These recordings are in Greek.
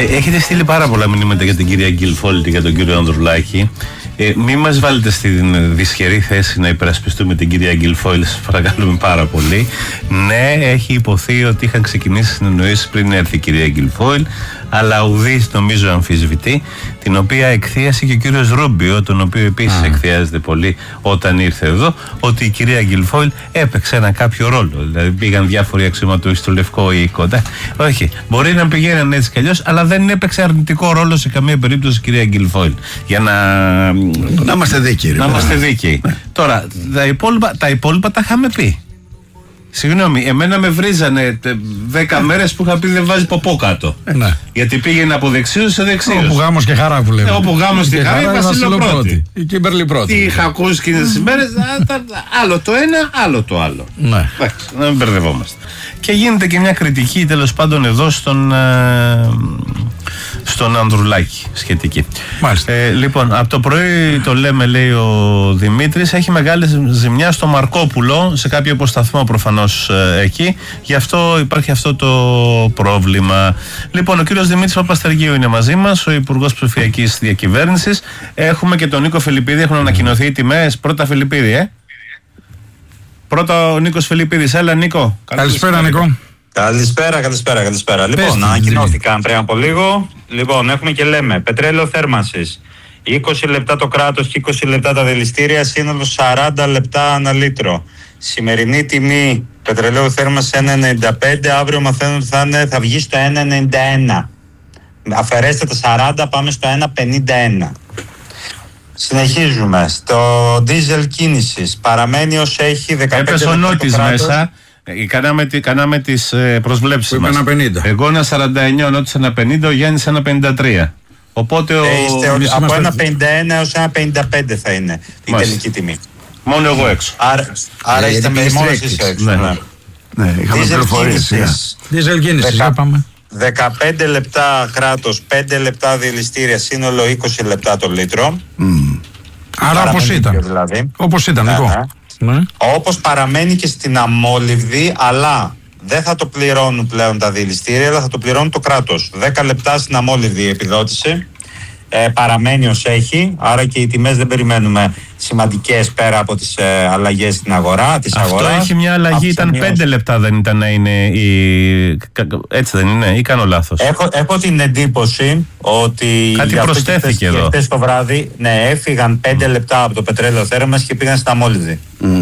Έχετε στείλει πάρα πολλά μηνύματα για την κυρία Γκυλφόλη και για τον κύριο Ανδρουλάκη. Μην μας βάλετε στην δυσχερή θέση να υπερασπιστούμε την κυρία Γκυλφόλη, σας παρακαλούμε πάρα πολύ. Ναι, έχει υποθεί ότι είχαν ξεκινήσει συνεννοήσεις πριν έρθει η κυρία Γκυλφόλη, αλλά ουδής νομίζω αμφισβητεί, την οποία εκθίασε και ο κύριος Ρούμπιο, τον οποίο επίσης εκθιάζεται πολύ όταν ήρθε εδώ, ότι η κυρία Γκυλφόλη έπαιξε ένα κάποιο ρόλο. Δηλαδή πήγαν διάφοροι αξιωματούχοι στο Λευκό Οίκο. Όχι, μπορεί να πηγαίναν έτσι κι αλλιώς, αλλά δεν έπαιξε αρνητικό ρόλο σε καμία περίπτωση η κυρία Γκυλφόλη. Για να είμαστε δίκαιοι. Να είμαστε δίκαιοι. Τώρα, τα υπόλοιπα τα είχαμε πει. Συγγνώμη, εμένα με βρίζανε 10 μέρες που είχα πει δεν βάζει ποπό κάτω. Γιατί πήγαινε από δεξίους σε δεξίους. Όπου γάμος και χαρά που λέμε. Όπου γάμος και χαρά, η Βασιλοπρώτη. Η Κίμπερλι πρώτη. Τι είχα ακούσει εκείνες τις μέρες, άλλο το ένα, άλλο το άλλο. Ναι. Να μην μπερδευόμαστε. Και γίνεται και μια κριτική τέλος πάντων εδώ στον Ανδρουλάκη σχετική. Λοιπόν, από το πρωί το λέμε, λέει ο Δημήτρης, έχει μεγάλη ζημιά στο Μαρκόπουλο, σε κάποιο αποσταθμό προφανώς εκεί, γι' αυτό υπάρχει αυτό το πρόβλημα. Λοιπόν, ο κύριος Δημήτρης Παπαστεργίου είναι μαζί μας, ο Υπουργός Ψηφιακής Διακυβέρνησης. Έχουμε και τον Νίκο Φελιππίδη, έχουν ανακοινωθεί οι τιμές. Πρώτα Φελιππίδη, Πρώτα ο Νίκος Φελιππίδης. Έλα Νίκο. Καλησπέρα Νίκο. Καλησπέρα. Λοιπόν, ανακοινώθηκαν πριν από λίγο. Λοιπόν, έχουμε και λέμε πετρέλαιο θέρμανσης 20 λεπτά το κράτος και 20 λεπτά τα δηληστήρια, σύνολο 40 λεπτά ανά λίτρο. Σημερινή τιμή πετρελαίου θέρμανσης 1,95, αύριο μαθαίνω ότι θα βγει στο 1,91. Αφαιρέστε τα 40, πάμε στο 1,51. Συνεχίζουμε. Στο ντίζελ κίνησης παραμένει ως έχει 15 έπεσε ο Νότης μέσα. Κάναμε τις προσβλέψεις μας. Εγώ 1,49, ο Νότης 1,50, ο Γιάννης 1,53. Οπότε από 1,51 έως 1,55 θα είναι η τελική τιμή. Μόνο εγώ έξω. Άρα είστε με μόνο εσείς έξω. Ναι, είχαμε πληροφορίες. Ντίζελ κίνησης, για πάμε. 15 λεπτά κράτος, 5 λεπτά δηληστήρια, σύνολο 20 λεπτά το λίτρο. Άρα όπως ήταν. Δηλαδή. Όπως ήταν, εγώ. Ναι. Όπως παραμένει και στην αμόλυβδη, αλλά δεν θα το πληρώνουν πλέον τα δηληστήρια, αλλά θα το πληρώνουν το κράτος. 10 λεπτά στην αμόλυβδη επιδότηση. Παραμένει ως έχει, άρα και οι τιμές δεν περιμένουμε σημαντικές πέρα από τις αλλαγές στην αγορά. Αυτό έχει μια αλλαγή, ήταν 5 λεπτά, δεν ήταν να είναι έτσι δεν είναι, ή κάνω λάθος? Έχω την εντύπωση ότι κάτι προσθέθηκε εδώ. Χθες το βράδυ έφυγαν 5 λεπτά από το πετρέλαιο θέρμανσης και πήγαν στα αμόλυβδη.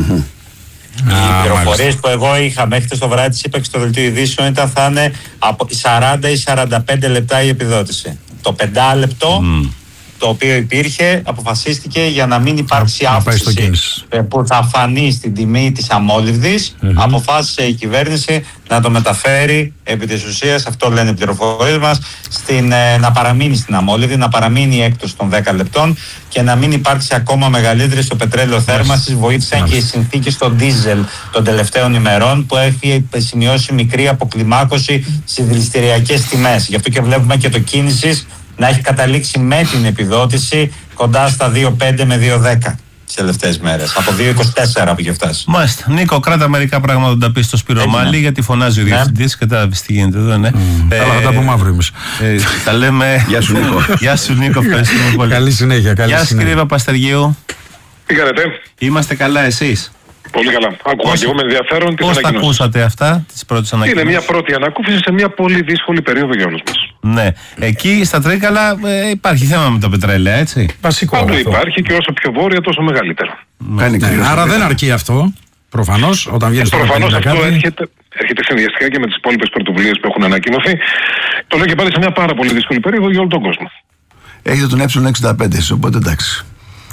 Οι πληροφορίες που εγώ είχα μέχρι το βράδυ, τις είπα και στο δελτίο ειδήσεων, ήταν θα είναι από 40 ή 45 λεπτά η επιδότηση. Το 5 λεπτό το οποίο υπήρχε αποφασίστηκε για να μην υπάρξει αύξηση που θα φανεί στην τιμή της αμόλυβδης. Αποφάσισε η κυβέρνηση να το μεταφέρει επί της ουσίας, αυτό λένε οι πληροφορίες μας, να παραμείνει στην αμόλυβδη, να παραμείνει η έκπτωση των 10 λεπτών και να μην υπάρξει ακόμα μεγαλύτερη στο πετρέλαιο θέρμανσης. Βοήθησαν και οι συνθήκες στο ντίζελ των τελευταίων ημερών που έχει σημειώσει μικρή αποκλιμάκωση στις δηληστηριακές τιμές. Γι' αυτό και βλέπουμε και το κίνησης να έχει καταλήξει με την επιδότηση κοντά στα 2,5 με 2,10 τις τελευταίες μέρες. Από 2,24 πήγε φτάσει. Μάλιστα. Νίκο, κράτα μερικά πράγματα να τα πει στο Σπύρο Μάλι, γιατί φωνάζει ο διευθυντής. Κατάλαβες τι γίνεται εδώ, ναι. Αλλά θα τα πούμε αύριο εμείς. Τα λέμε. Γεια σου Νίκο. Γεια σου Νίκο, ευχαριστούμε πολύ. Καλή συνέχεια. Γεια σας κύριε Παπαστεργίου. Τι κάνετε? Είμαστε καλά, εσείς? Πολύ καλά. Άκουγα και εγώ με ενδιαφέρον τις ανακοινώσεις. Πώς τα ακούσατε αυτά, τις πρώτες ανακοινώσεις? Είναι μια πρώτη ανακούφιση σε μια πολύ δύσκολη περίοδο για όλους μας. Ναι. Εκεί στα Τρίκαλα υπάρχει θέμα με τα πετρέλαια, έτσι. Βασικό. Παντού υπάρχει και όσο πιο βόρεια τόσο μεγαλύτερο. Άρα δεν αρκεί αυτό. Προφανώς, όταν βγαίνει στο προφανώς αυτό έρχεται συνδυαστικά και με τις υπόλοιπες πρωτοβουλίες που έχουν ανακοινωθεί. Το λέω και πάλι σε μια πάρα πολύ δύσκολη περίοδο για όλο τον κόσμο. Έχετε τον ε65, οπότε εντάξει.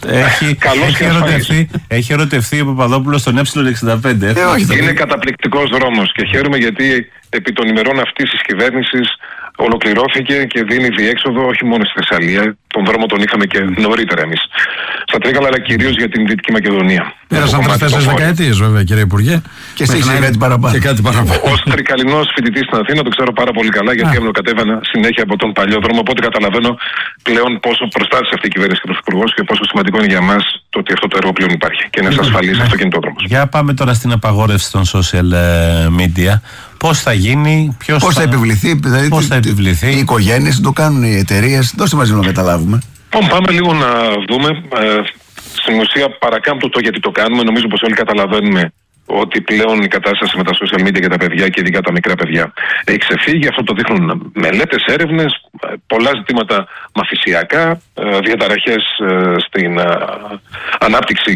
Έχει ερωτευθεί ο Παπαδόπουλος στον ε65. Είναι καταπληκτικός δρόμος και χαίρομαι γιατί επί των ημερών αυτής της κυβέρνησης ολοκληρώθηκε και δίνει διέξοδο όχι μόνο στη Θεσσαλία, τον δρόμο τον είχαμε και νωρίτερα εμείς στα Τρίκαλα, αλλά κυρίως για την Δυτική Μακεδονία. Πέρασαν 3-4 δεκαετίες βέβαια κύριε Υπουργέ. Και εσείς κάτι παραπάνω. Ως τρικαλινός φοιτητής στην Αθήνα το ξέρω πάρα πολύ καλά, γιατί κατέβαινα συνέχεια από τον παλιό δρόμο, οπότε καταλαβαίνω πλέον πόσο προστάτησε αυτή η κυβέρνηση και ο Πρωθυπουργός και πόσο σημαντικό είναι για μας το ότι αυτό το έργο πλέον υπάρχει και είναι ασφαλής αυτοκινητόδρομος. Για πάμε τώρα στην απαγόρευση των social media. Πώς θα γίνει, πώς θα επιβληθεί, δηλαδή πώς θα επιβληθεί. Οι οικογένειες το κάνουν, οι εταιρείες. Δώστε μας να καταλάβουμε. Πάμε λίγο να δούμε. Στην ουσία παρακάμπτω το γιατί το κάνουμε. Νομίζω πως όλοι καταλαβαίνουμε ότι πλέον η κατάσταση με τα social media και τα παιδιά και ειδικά τα μικρά παιδιά έχει ξεφύγει. Αυτό το δείχνουν μελέτες, έρευνες, πολλά ζητήματα μαθησιακά, διαταραχές στην ανάπτυξη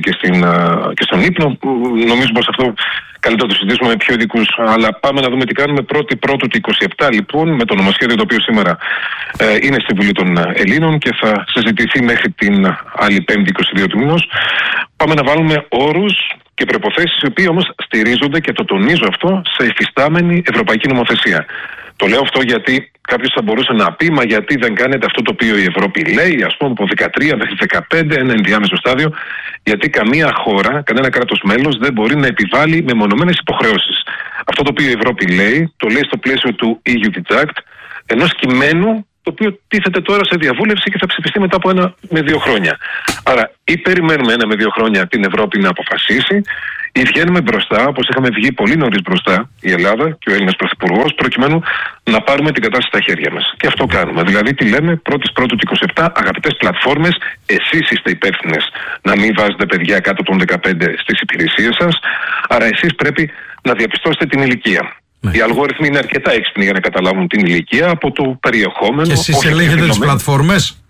και στον ύπνο. Νομίζω πως αυτό καλύτερα το συζητήσουμε με πιο ειδικούς. Αλλά πάμε να δούμε τι κάνουμε. Πρώτου του 27 λοιπόν, με το νομοσχέδιο το οποίο σήμερα είναι στη Βουλή των Ελλήνων και θα συζητηθεί μέχρι την άλλη 5η 22 του μήνος. Πάμε να βάλουμε όρους και προϋποθέσεις οι οποίοι όμως στηρίζονται, και το τονίζω αυτό, σε υφιστάμενη ευρωπαϊκή νομοθεσία. Το λέω αυτό γιατί κάποιος θα μπορούσε να πει, μα γιατί δεν κάνετε αυτό το οποίο η Ευρώπη λέει, ας πούμε από 13 μέχρι 15, ένα ενδιάμεσο στάδιο, γιατί καμία χώρα, κανένα κράτος μέλος δεν μπορεί να επιβάλλει μεμονωμένες υποχρεώσεις. Αυτό το οποίο η Ευρώπη λέει, το λέει στο πλαίσιο του EU Act, ενός κειμένου το οποίο τίθεται τώρα σε διαβούλευση και θα ψηφιστεί μετά από 1 με 2 χρόνια. Άρα ή περιμένουμε 1 με 2 χρόνια την Ευρώπη να αποφασίσει, ή βγαίνουμε μπροστά, όπως είχαμε βγει πολύ νωρίς μπροστά η Ελλάδα και ο Έλληνας Πρωθυπουργός, προκειμένου να πάρουμε την κατάσταση στα χέρια μας. Και αυτό κάνουμε. Δηλαδή, τι λέμε, πρώτου του 27, αγαπητές πλατφόρμες, εσείς είστε υπεύθυνες να μην βάζετε παιδιά κάτω των 15 στις υπηρεσίες σας, άρα εσείς πρέπει να διαπιστώσετε την ηλικία. Ναι. Οι αλγόριθμοι είναι αρκετά έξυπνοι για να καταλάβουν την ηλικία από το περιεχόμενο. Και εσείς ελέγχετε τις πλατφόρμες.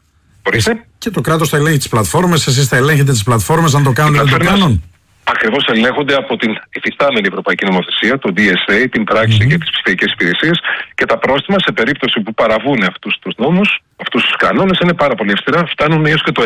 Και το κράτος θα ελέγχει τις πλατφόρμες, εσείς θα ελέγχετε τις πλατφόρμες, αν το κάνουν ή δεν το κάνουν. Ακριβώς ελέγχονται από την υφιστάμενη ευρωπαϊκή νομοθεσία, το DSA, την πράξη για τις ψηφιακές υπηρεσίες, και τα πρόστιμα σε περίπτωση που παραβούν αυτούς τους νόμους, αυτούς τους κανόνες, είναι πάρα πολύ αυστηρά, φτάνουν έως και το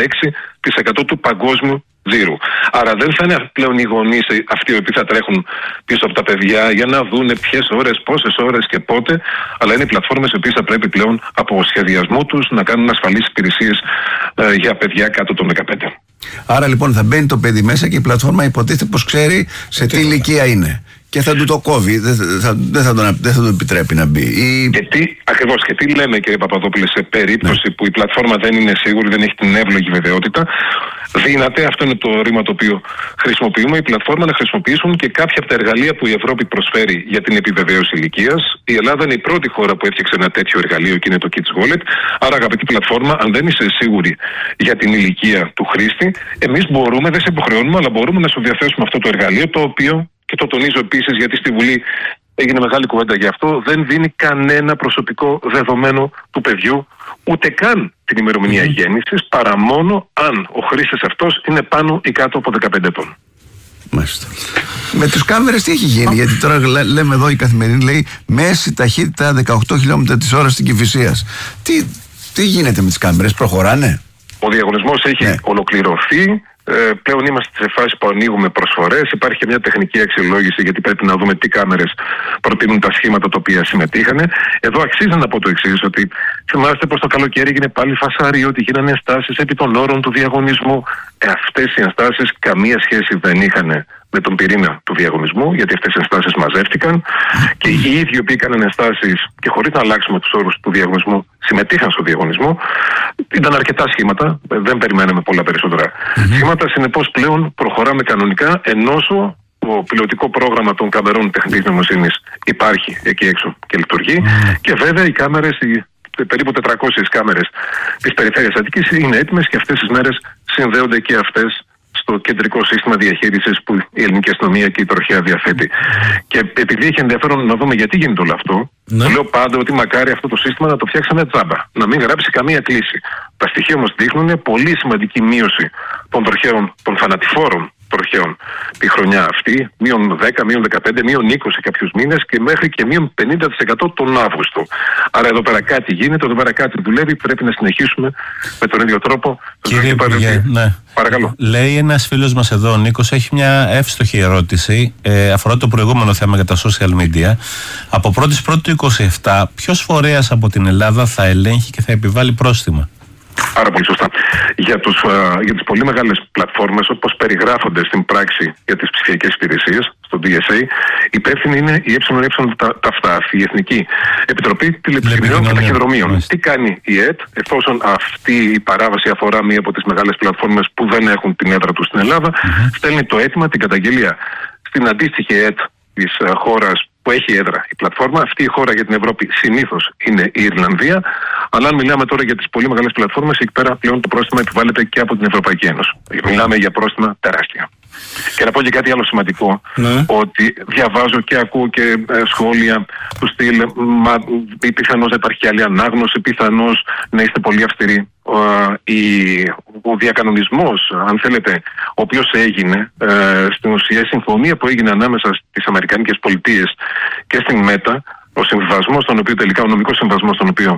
6% του παγκόσμιου τζίρου. Άρα δεν θα είναι πλέον οι γονείς αυτοί οι οποίοι θα τρέχουν πίσω από τα παιδιά για να δούνε ποιες ώρες, πόσες ώρες και πότε, αλλά είναι οι πλατφόρμες οι οποίες θα πρέπει πλέον από σχεδιασμό τους να κάνουν ασφαλείς υπηρεσίες για παιδιά κάτω των 15. Άρα λοιπόν θα μπαίνει το παιδί μέσα και η πλατφόρμα υποτίθεται πως ξέρει σε τι ηλικία είναι. Και θα του το κόβει, δεν θα τον επιτρέπει να μπει. Ακριβώς, και τι λέμε, κύριε Παπαδόπουλε, σε περίπτωση που η πλατφόρμα δεν είναι σίγουρη, δεν έχει την εύλογη βεβαιότητα, δύναται, αυτό είναι το ρήμα το οποίο χρησιμοποιούμε, η πλατφόρμα να χρησιμοποιήσουν και κάποια από τα εργαλεία που η Ευρώπη προσφέρει για την επιβεβαίωση ηλικίας. Η Ελλάδα είναι η πρώτη χώρα που έφτιαξε ένα τέτοιο εργαλείο και είναι το Kids Wallet. Άρα, αγαπητή πλατφόρμα, αν δεν είσαι σίγουρη για την ηλικία του χρήστη, εμείς μπορούμε, δεν σε υποχρεώνουμε, αλλά μπορούμε να σου διαθέσουμε αυτό το εργαλείο, το οποίο, και το τονίζω επίσης γιατί στη Βουλή έγινε μεγάλη κουβέντα γι' αυτό, δεν δίνει κανένα προσωπικό δεδομένο του παιδιού, ούτε καν την ημερομηνία γέννησης, παρά μόνο αν ο χρήστης αυτός είναι πάνω ή κάτω από 15 ετών. Μάλιστα. Με τις κάμερες τι έχει γίνει, γιατί τώρα λέμε εδώ η Καθημερινή λέει μέση ταχύτητα 18 χιλιόμετρα τις ώρες στην Κηφισίας. Τι γίνεται με τις κάμερες, προχωράνε? Ο διαγωνισμός έχει ολοκληρωθεί. Πλέον είμαστε σε φάση που ανοίγουμε προσφορές. Υπάρχει και μια τεχνική αξιολόγηση, γιατί πρέπει να δούμε τι κάμερες προτείνουν τα σχήματα τα οποία συμμετείχαν. Εδώ αξίζει να πω το εξής, ότι θυμάστε πως το καλοκαίρι έγινε πάλι φασάρι, ότι γίνανε ενστάσεις επί των όρων του διαγωνισμού. Αυτές οι ενστάσεις καμία σχέση δεν είχαν με τον πυρήνα του διαγωνισμού, γιατί αυτές οι ενστάσεις μαζεύτηκαν και οι ίδιοι οι οποίοι έκαναν ενστάσεις και χωρίς να αλλάξουμε τους όρους του διαγωνισμού συμμετείχαν στο διαγωνισμό. Ήταν αρκετά σχήματα, δεν περιμέναμε πολλά περισσότερα σχήματα. Συνεπώς πλέον προχωράμε κανονικά, ενώσο το πιλωτικό πρόγραμμα των καμερών τεχνητής νοημοσύνης υπάρχει εκεί έξω και λειτουργεί. Και βέβαια οι κάμερες, περίπου 400 κάμερες της περιφέρειας Αττικής είναι έτοιμες και αυτές τις μέρες συνδέονται και αυτές στο κεντρικό σύστημα διαχείρισης που η ελληνική αστυνομία και η τροχέα διαθέτει. Και επειδή έχει ενδιαφέρον να δούμε γιατί γίνεται όλο αυτό, λέω πάντα ότι μακάρι αυτό το σύστημα να το φτιάξαμε τζάμπα, να μην γράψει καμία κλίση. Τα στοιχεία όμως δείχνουν πολύ σημαντική μείωση των τροχαίων, των θανατηφόρων τροχαίων τη χρονιά αυτή, μείον 10, μείον 15, μείον 20 κάποιους μήνες και μέχρι και μείον 50% τον Αύγουστο. Άρα εδώ πέρα κάτι γίνεται, εδώ πέρα κάτι δουλεύει, πρέπει να συνεχίσουμε με τον ίδιο τρόπο. Κύριε Υπουργέ, ναι. Παρακαλώ. Λέει ένας φίλος μας εδώ, ο Νίκος, έχει μια εύστοχη ερώτηση, αφορά το προηγούμενο θέμα για τα social media. Από 1η του 27, ποιος φορέας από την Ελλάδα θα ελέγχει και θα επιβάλλει πρόστιμα? Πάρα πολύ σωστά. Για τις πολύ μεγάλες πλατφόρμες, όπως περιγράφονται στην πράξη για τις ψηφιακές υπηρεσίες, στο DSA, υπεύθυνη είναι η ΕΕ, η Εθνική Επιτροπή Τηλεπικοινωνιών και Ταχυδρομείων. Τι κάνει η ΕΕΤ, εφόσον αυτή η παράβαση αφορά μία από τις μεγάλες πλατφόρμες που δεν έχουν την έδρα τους στην Ελλάδα, στέλνει το αίτημα, την καταγγελία στην αντίστοιχη ΕΕΤ της χώρας που έχει έδρα η πλατφόρμα. Αυτή η χώρα για την Ευρώπη συνήθως είναι η Ιρλανδία. Αλλά αν μιλάμε τώρα για τις πολύ μεγάλες πλατφόρμες, εκεί πέρα πλέον το πρόστιμα επιβάλλεται και από την Ευρωπαϊκή Ένωση. Μιλάμε για πρόστιμα τεράστια. Και να πω και κάτι άλλο σημαντικό, ότι διαβάζω και ακούω και σχόλια του στυλ πιθανώς να υπάρχει άλλη ανάγνωση, πιθανώς να είστε πολύ αυστηροί. Ο διακανονισμός, αν θέλετε, ο οποίος έγινε, στην ουσία η συμφωνία που έγινε ανάμεσα στις Αμερικανικές Πολιτείες και στην ΜΕΤΑ, ο συμβιβασμός στον οποίο τελικά, ο νομικός συμβιβασμός στον οποίο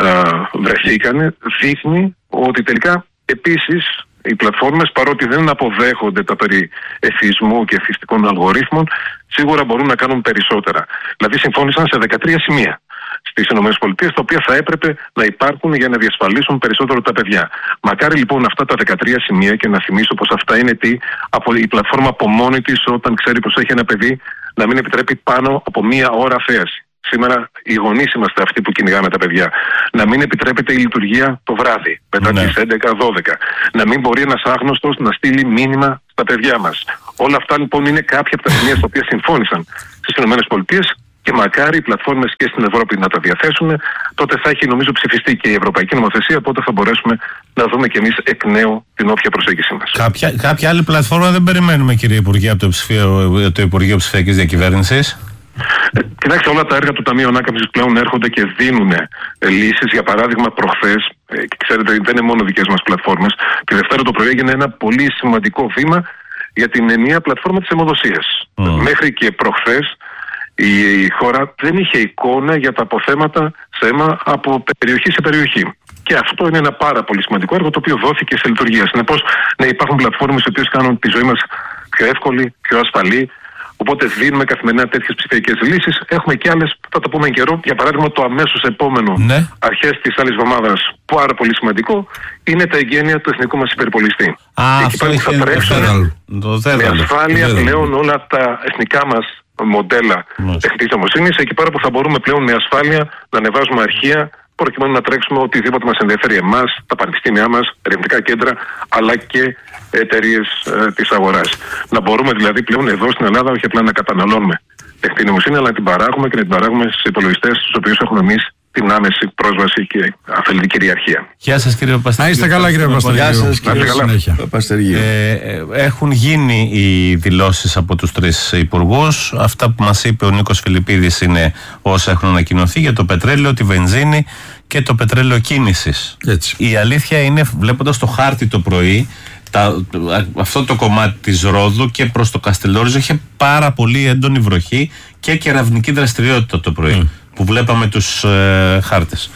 βρεθήκανε, δείχνει ότι τελικά επίσης οι πλατφόρμες, παρότι δεν αποδέχονται τα περί εθισμού και εθιστικών αλγορίθμων, σίγουρα μπορούν να κάνουν περισσότερα. Δηλαδή συμφώνησαν σε 13 σημεία στις ΗΠΑ, τα οποία θα έπρεπε να υπάρχουν για να διασφαλίσουν περισσότερο τα παιδιά. Μακάρι λοιπόν αυτά τα 13 σημεία, και να θυμίσω πως αυτά είναι από η πλατφόρμα από μόνη της, όταν ξέρει πως έχει ένα παιδί, να μην επιτρέπει πάνω από 1 ώρα θέαση. Σήμερα οι γονείς είμαστε αυτοί που κυνηγάμε τα παιδιά. Να μην επιτρέπεται η λειτουργία το βράδυ, μετά τις 11-12. Να μην μπορεί ένας άγνωστος να στείλει μήνυμα στα παιδιά μας. Όλα αυτά λοιπόν είναι κάποια από τα σημεία στα οποία συμφώνησαν στις ΗΠΑ, και μακάρι οι πλατφόρμες και στην Ευρώπη να τα διαθέσουν. Τότε θα έχει, νομίζω, ψηφιστεί και η Ευρωπαϊκή Νομοθεσία, οπότε θα μπορέσουμε να δούμε κι εμείς εκ νέου την όποια προσέγγιση μας. Κάποια άλλη πλατφόρμα δεν περιμένουμε, κύριε Υπουργέ, από το Υπουργείο Ψηφιακής Διακυβέρνησης? Κοιτάξτε, όλα τα έργα του Ταμείου Ανάκαμψης πλέον έρχονται και δίνουν λύσεις. Για παράδειγμα, προχθές, και ξέρετε, δεν είναι μόνο δικές μας πλατφόρμες, τη Δευτέρα το πρωί έγινε ένα πολύ σημαντικό βήμα για την ενιαία πλατφόρμα της αιμοδοσίας. Μέχρι και προχθές η χώρα δεν είχε εικόνα για τα αποθέματα σε αίμα από περιοχή σε περιοχή. Και αυτό είναι ένα πάρα πολύ σημαντικό έργο, το οποίο δόθηκε σε λειτουργία. Συνεπώς, ναι, υπάρχουν πλατφόρμες οι οποίες κάνουν τη ζωή μας πιο εύκολη, πιο ασφαλή. Οπότε δίνουμε καθημερινά τέτοιες ψηφιακές λύσεις. Έχουμε και άλλες, θα το πούμε εν καιρό. Για παράδειγμα, το αμέσως επόμενο, αρχές της άλλης εβδομάδας, πάρα πολύ σημαντικό, είναι τα εγγένεια του εθνικού μας υπερπολιστή. Εκεί πέρα θα τρέξουν με ασφάλεια πλέον όλα τα εθνικά μας μοντέλα τεχνητής νοημοσύνης. Εκεί πέρα που θα μπορούμε πλέον με ασφάλεια να ανεβάζουμε αρχεία, προκειμένου να τρέξουμε οτιδήποτε μας ενδιαφέρει εμάς, τα πανεπιστήμια μας, ερευνητικά κέντρα, αλλά και εταιρείες της αγοράς. Να μπορούμε δηλαδή πλέον εδώ στην Ελλάδα όχι απλά να καταναλώνουμε τεχνητή νοημοσύνη, αλλά να την παράγουμε και να την παράγουμε στους υπολογιστές στους οποίους έχουμε εμείς την άμεση πρόσβαση και αφελή κυριαρχία. Γεια σας, κύριε Παπαστεργίου. Να είστε καλά, κύριε Παπαστεργίου. Γεια σας, κύριε Παπαστεργίου. Έχουν γίνει οι δηλώσεις από τους 3 υπουργούς. Αυτά που μας είπε ο Νίκος Φιλιππίδης είναι όσα έχουν ανακοινωθεί για το πετρέλαιο, τη βενζίνη και το πετρέλαιο κίνησης. Η αλήθεια είναι, βλέποντας το χάρτη το πρωί, αυτό το κομμάτι της Ρόδου και προς το Καστελόριζο είχε πάρα πολύ έντονη βροχή και κεραυνική δραστηριότητα το πρωί, που βλέπαμε τους χάρτες.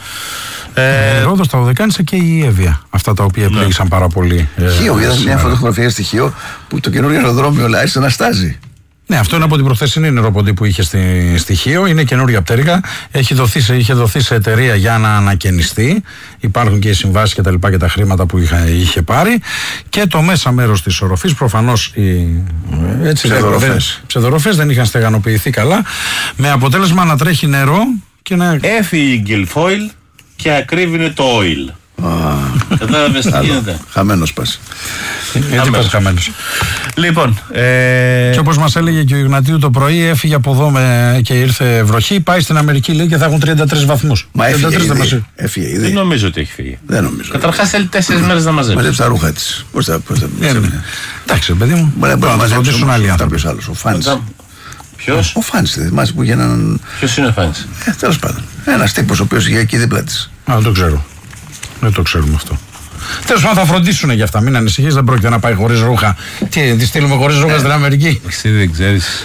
Ρόδος, τα Οδεκάνησα και η Εύβοια. Αυτά τα οποία επλήγησαν πάρα πολύ. Χίο, είδα μια φωτογραφία στη Χίο που το καινούριο αεροδρόμιο άρχισε να στάζει. Ναι, αυτό είναι από την προχθεσινή νεροποντή που είχε στη Χίο. Είναι καινούρια πτέρυγα. Είχε δοθεί σε εταιρεία για να ανακαινιστεί. Υπάρχουν και οι συμβάσεις και τα λοιπά και τα χρήματα που είχε πάρει. Και το μέσα μέρος της οροφής, προφανώς οι ψευδοροφές δεν είχαν στεγανοποιηθεί καλά. Με αποτέλεσμα να τρέχει νερό και να. Έφυγε η Γκυλφόιλ και ακρίβεινε το oil. Κατάλαβες τι γίνεται. Χαμένος πας. Έτσι πας χαμένος. Λοιπόν, και όπως μας έλεγε και ο Ιγνατίου το πρωί, έφυγε από εδώ και ήρθε βροχή. Πάει στην Αμερική, λέει, και θα έχουν 33 βαθμούς. Μα έφυγε ήδη. Δεν νομίζω ότι έχει φύγει. Δεν νομίζω. Καταρχάς θέλει 4 μέρες να μαζέψει. Μαζέψει τα ρούχα της. Πώς θα εντάξει, παιδί μου. Μπορεί να μαζέψουν άλλοι άνθρωποι. Ο Φάνης. Ποιος? Ο Φάνης, δεν θυμάσαι που γίνανε. Ποιος είναι ο Φάνης? Τέλος πάντων. Ένας τύπος ο οποίος είχε εκεί δίπλα της. Δεν το ξέρω. Δεν το ξέρουμε αυτό. Τέλος πάντων, θα φροντίσουν για αυτά. Μην ανησυχείς, δεν πρόκειται να πάει χωρίς ρούχα. Τι στείλουμε χωρίς ρούχα στην Αμερική? Εσύ δεν ξέρεις.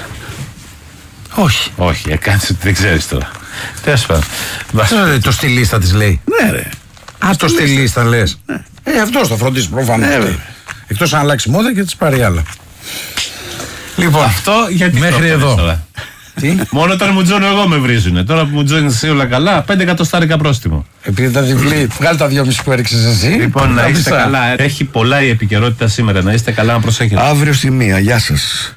Όχι. Όχι, έκανες ότι δεν ξέρεις τώρα. Τέλος πάντων. Το στη λίστα της λέει. Ναι, ρε. Το στη λίστα λες. Αυτός θα φροντίσει προφανώς. Εκτός αν αλλάξει μόδα και της πάρει άλλα. Λοιπόν, αυτό γιατί μέχρι εδώ. Τι? Μόνο όταν μου τζώνω εγώ με βρίζουνε. Τώρα που μου τζώνεις εσύ όλα καλά, 5 εκατοστάρικα πρόστιμο. Επειδή τα διπλή, βγάλει τα 2,5 που έριξες εσύ. Λοιπόν, να είστε καλά. Έχει πολλά η επικαιρότητα σήμερα. Να είστε καλά, να προσέχετε. Αύριο στη 1. Γεια σας.